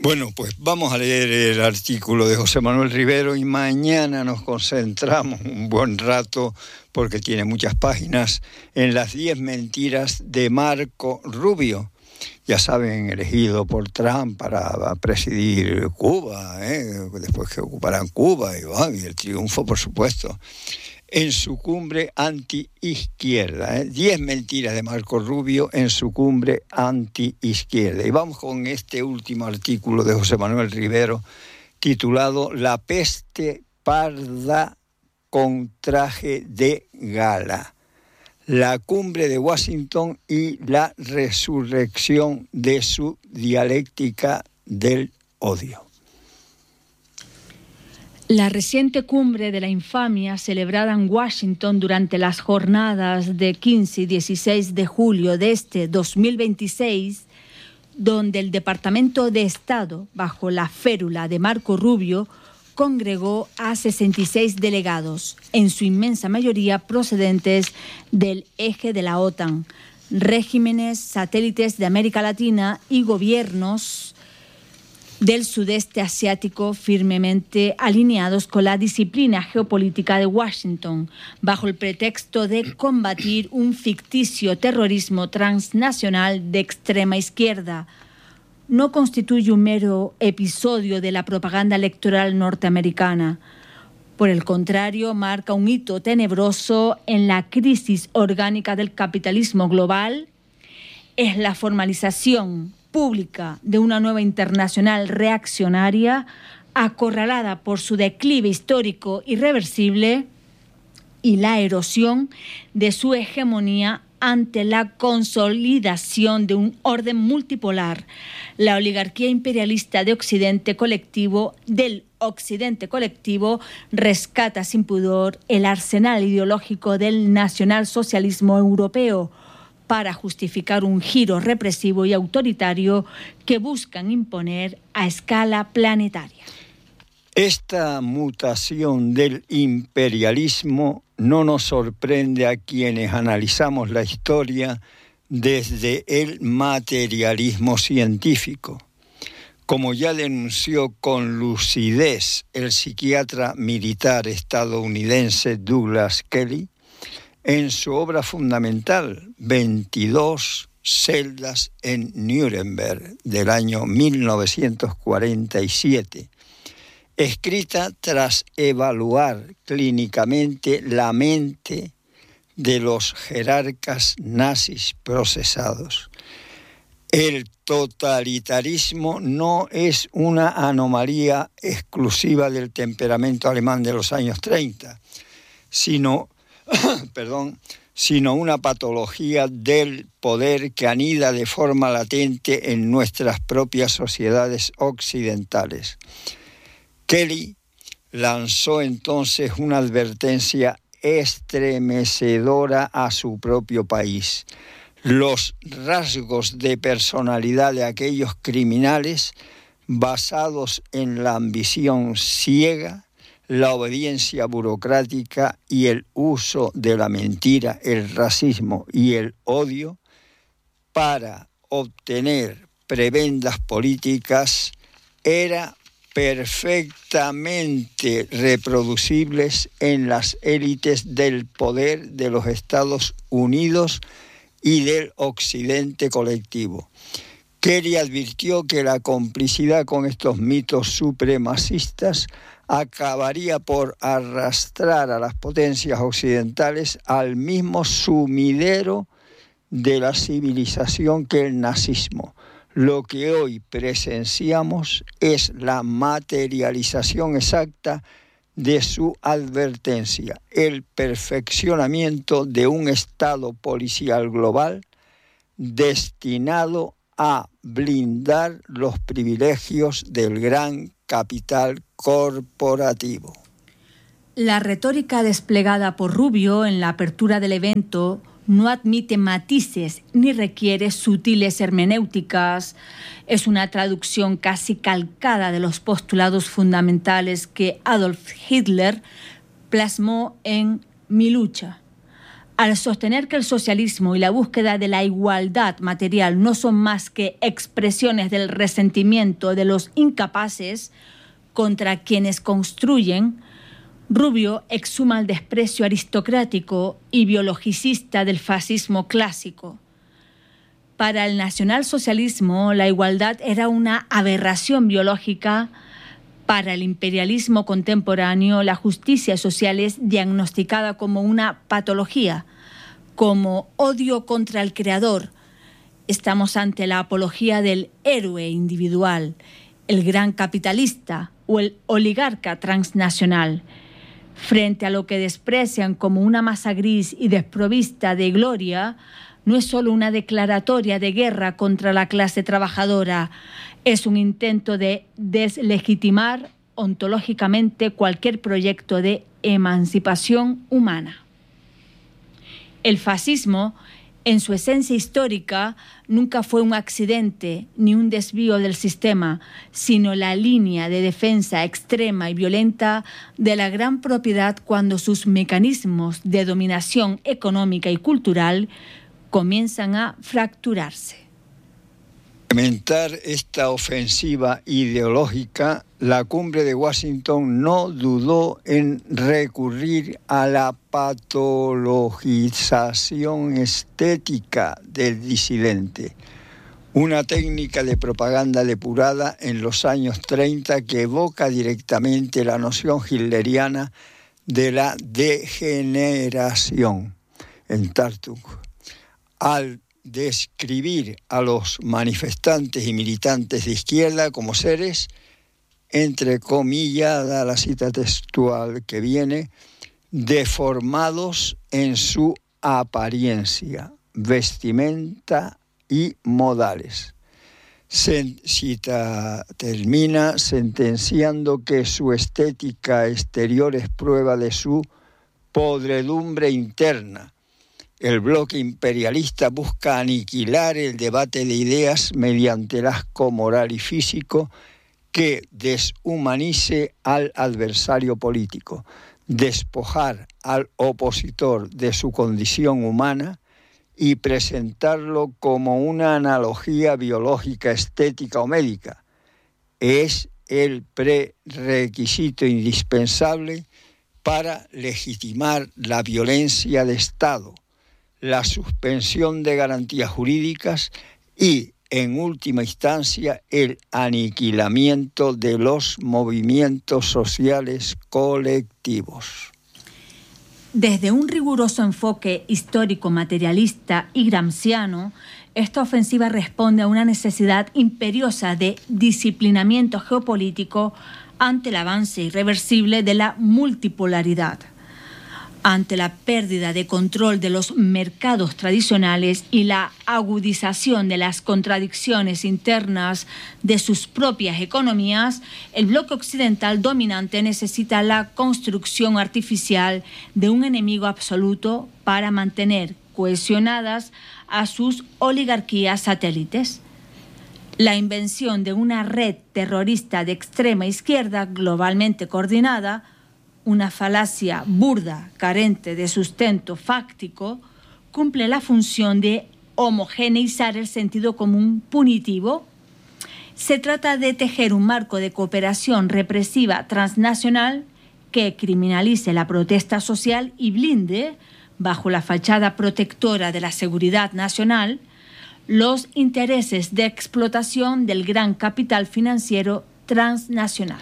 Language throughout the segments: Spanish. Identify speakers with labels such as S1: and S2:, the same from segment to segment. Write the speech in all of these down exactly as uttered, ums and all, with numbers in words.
S1: Bueno, pues vamos a leer el artículo de José Manuel Rivero y mañana nos concentramos un buen rato, porque tiene muchas páginas, en las diez mentiras de Marco Rubio. Ya saben, elegido por Trump para presidir Cuba, ¿eh? Después que ocuparán Cuba y, oh, y el triunfo, por supuesto. En su cumbre anti-izquierda, ¿eh? Diez mentiras de Marco Rubio en su cumbre anti-izquierda. Y vamos con este último artículo de José Manuel Rivero, titulado La peste parda con traje de gala. La cumbre de Washington y la resurrección de su dialéctica del odio.
S2: La reciente cumbre de la infamia celebrada en Washington durante las jornadas de quince y dieciséis de julio de este dos mil veintiséis, donde el Departamento de Estado, bajo la férula de Marco Rubio, congregó a sesenta y seis delegados, en su inmensa mayoría procedentes del eje de la OTAN, regímenes satélites de América Latina y gobiernos del sudeste asiático firmemente alineados con la disciplina geopolítica de Washington, bajo el pretexto de combatir un ficticio terrorismo transnacional de extrema izquierda. No constituye un mero episodio de la propaganda electoral norteamericana. Por el contrario, marca un hito tenebroso en la crisis orgánica del capitalismo global. Es la formalización pública de una nueva internacional reaccionaria acorralada por su declive histórico irreversible y la erosión de su hegemonía ante la consolidación de un orden multipolar, la oligarquía imperialista de Occidente colectivo, del Occidente colectivo, rescata sin pudor el arsenal ideológico del nacionalsocialismo europeo para justificar un giro represivo y autoritario que buscan imponer a escala planetaria.
S1: Esta mutación del imperialismo no nos sorprende a quienes analizamos la historia desde el materialismo científico. Como ya denunció con lucidez el psiquiatra militar estadounidense Douglas Kelly, en su obra fundamental, veintidós celdas en Nuremberg, del año mil novecientos cuarenta y siete, escrita tras evaluar clínicamente la mente de los jerarcas nazis procesados. El totalitarismo no es una anomalía exclusiva del temperamento alemán de los años treinta, sino, perdón, sino una patología del poder que anida de forma latente en nuestras propias sociedades occidentales. Kelly lanzó entonces una advertencia estremecedora a su propio país. Los rasgos de personalidad de aquellos criminales basados en la ambición ciega, la obediencia burocrática y el uso de la mentira, el racismo y el odio para obtener prebendas políticas era perfectamente reproducibles en las élites del poder de los Estados Unidos y del Occidente colectivo. Kelly advirtió que la complicidad con estos mitos supremacistas acabaría por arrastrar a las potencias occidentales al mismo sumidero de la civilización que el nazismo. Lo que hoy presenciamos es la materialización exacta de su advertencia, el perfeccionamiento de un Estado policial global destinado a blindar los privilegios del gran capital corporativo.
S2: La retórica desplegada por Rubio en la apertura del evento no admite matices ni requiere sutiles hermenéuticas. Es una traducción casi calcada de los postulados fundamentales que Adolf Hitler plasmó en Mi lucha. Al sostener que el socialismo y la búsqueda de la igualdad material no son más que expresiones del resentimiento de los incapaces contra quienes construyen, Rubio exhuma el desprecio aristocrático y biologicista del fascismo clásico. Para el nacionalsocialismo, la igualdad era una aberración biológica. Para el imperialismo contemporáneo, la justicia social es diagnosticada como una patología, como odio contra el creador. Estamos ante la apología del héroe individual, el gran capitalista o el oligarca transnacional. Frente a lo que desprecian como una masa gris y desprovista de gloria, no es solo una declaratoria de guerra contra la clase trabajadora, es un intento de deslegitimar ontológicamente cualquier proyecto de emancipación humana. El fascismo, en su esencia histórica, nunca fue un accidente ni un desvío del sistema, sino la línea de defensa extrema y violenta de la gran propiedad cuando sus mecanismos de dominación económica y cultural comienzan a fracturarse.
S1: Para implementar esta ofensiva ideológica, la Cumbre de Washington no dudó en recurrir a la patologización estética del disidente, una técnica de propaganda depurada en los años treinta que evoca directamente la noción hitleriana de la degeneración en Tartuffe. Al describir a los manifestantes y militantes de izquierda como seres, entrecomillada la cita textual que viene, deformados en su apariencia, vestimenta y modales. Se, cita termina sentenciando que su estética exterior es prueba de su podredumbre interna. El bloque imperialista busca aniquilar el debate de ideas mediante el asco moral y físico que deshumanice al adversario político, despojar al opositor de su condición humana y presentarlo como una analogía biológica, estética o médica. Es el prerequisito indispensable para legitimar la violencia de Estado, la suspensión de garantías jurídicas y, en última instancia, el aniquilamiento de los movimientos sociales colectivos.
S2: Desde un riguroso enfoque histórico materialista y gramsciano, esta ofensiva responde a una necesidad imperiosa de disciplinamiento geopolítico ante el avance irreversible de la multipolaridad. Ante la pérdida de control de los mercados tradicionales y la agudización de las contradicciones internas de sus propias economías, el bloque occidental dominante necesita la construcción artificial de un enemigo absoluto para mantener cohesionadas a sus oligarquías satélites. La invención de una red terrorista de extrema izquierda globalmente coordinada, una falacia burda, carente de sustento fáctico, cumple la función de homogeneizar el sentido común punitivo. Se trata de tejer un marco de cooperación represiva transnacional que criminalice la protesta social y blinde, bajo la fachada protectora de la seguridad nacional, los intereses de explotación del gran capital financiero transnacional.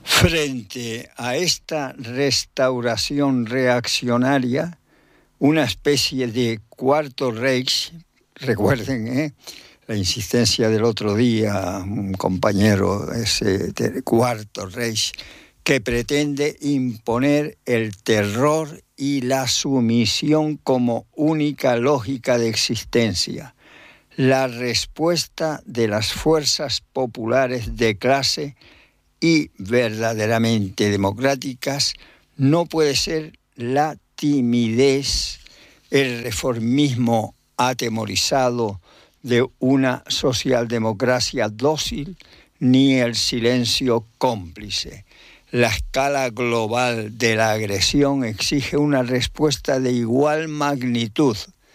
S1: Frente a esta restauración reaccionaria, una especie de cuarto Reich, recuerden, ¿eh? la insistencia del otro día, un compañero, ese cuarto Reich, que pretende imponer el terror y la sumisión como única lógica de existencia. La respuesta de las fuerzas populares de clase y verdaderamente democráticas no puede ser la timidez, el reformismo atemorizado de una socialdemocracia dócil, ni el silencio cómplice. La escala global de la agresión exige una respuesta de igual magnitud: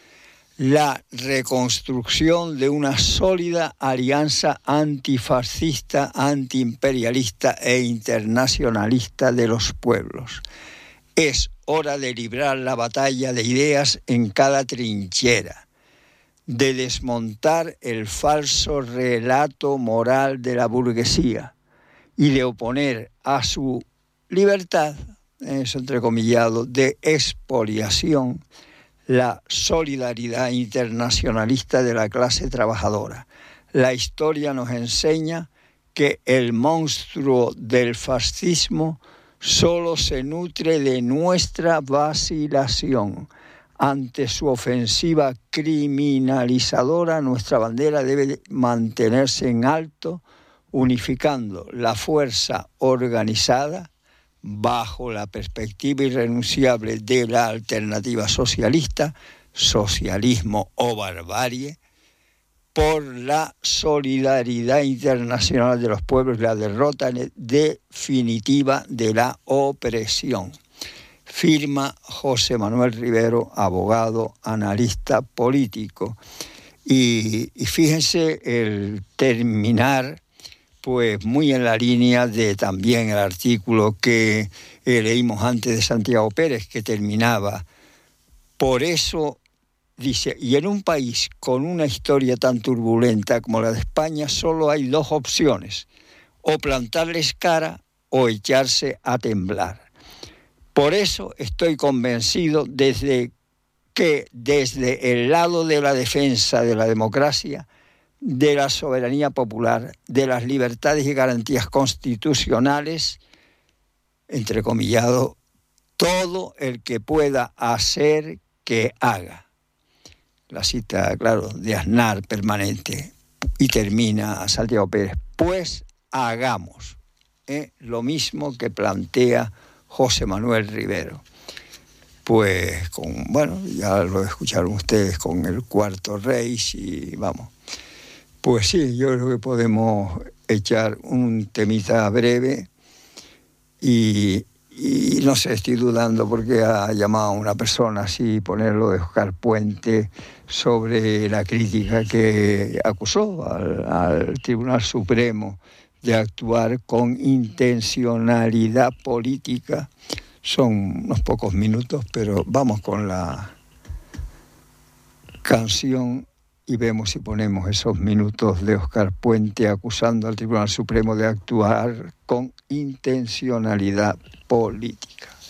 S1: la reconstrucción de una sólida alianza antifascista, antiimperialista e internacionalista de los pueblos. Es hora de librar la batalla de ideas en cada trinchera, de desmontar el falso relato moral de la burguesía y de oponer a su libertad, eso entrecomillado, de expoliación, la solidaridad internacionalista de la clase trabajadora. La historia nos enseña que el monstruo del fascismo solo se nutre de nuestra vacilación. Ante su ofensiva criminalizadora, nuestra bandera debe mantenerse en alto, unificando la fuerza organizada bajo la perspectiva irrenunciable de la alternativa socialista, socialismo o barbarie, por la solidaridad internacional de los pueblos y la derrota definitiva de la opresión. Firma José Manuel Rivero, abogado, analista político. Y, y fíjense el terminar, pues muy en la línea de también el artículo que eh, leímos antes de Santiago Pérez, que terminaba: por eso, dice, y en un país con una historia tan turbulenta como la de España, solo hay dos opciones: o plantarles cara o echarse a temblar. Por eso estoy convencido desde que desde el lado de la defensa de la democracia, de la soberanía popular, de las libertades y garantías constitucionales, entrecomillado, todo el que pueda hacer que haga. La cita, claro, de Aznar permanente, y termina Santiago Pérez: pues hagamos, ¿eh? Lo mismo que plantea José Manuel Rivero. Pues con, bueno, ya lo escucharon ustedes con el Cuarto Reich y vamos. Pues sí, yo creo que podemos echar un temita breve y, y no sé, estoy dudando porque ha llamado a una persona así, ponerlo de Oscar Puente, sobre la crítica que acusó al, al Tribunal Supremo de actuar con intencionalidad política. Son unos pocos minutos, pero vamos con la canción y vemos si ponemos esos minutos de Oscar Puente acusando al Tribunal Supremo de actuar con intencionalidad política.